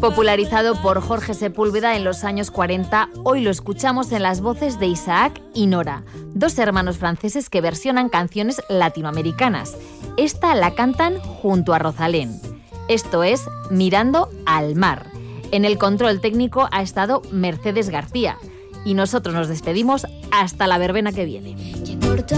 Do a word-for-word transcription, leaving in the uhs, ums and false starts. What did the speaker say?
Popularizado por Jorge Sepúlveda en los años cuarenta, hoy lo escuchamos en las voces de Isaac y Nora, dos hermanos franceses que versionan canciones latinoamericanas. Esta la cantan junto a Rosalén. Esto es Mirando al mar. En el control técnico ha estado Mercedes García. Y nosotros nos despedimos hasta la verbena que viene.